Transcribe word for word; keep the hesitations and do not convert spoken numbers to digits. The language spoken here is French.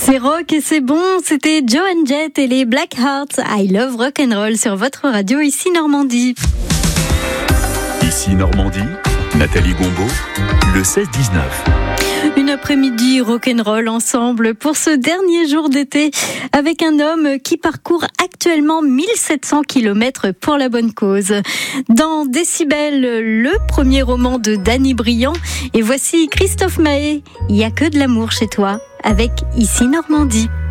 C'est rock et c'est bon, c'était Joan Jett et les Black Hearts. I love rock'n'roll sur votre radio ici Normandie. Ici Normandie, Nathalie Gombaud, le seize dix-neuf. Une après-midi rock'n'roll ensemble pour ce dernier jour d'été avec un homme qui parcourt actuellement mille sept cents kilomètres pour la bonne cause. Dans Décibel, le premier roman de Danny Briand. Et voici Christophe Maé, Il y a que de l'amour chez toi, avec Ici Normandie.